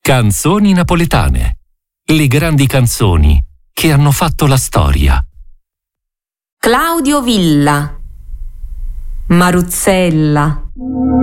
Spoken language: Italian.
Canzoni napoletane. Le grandi canzoni che hanno fatto la storia. Claudio Villa. Maruzzella.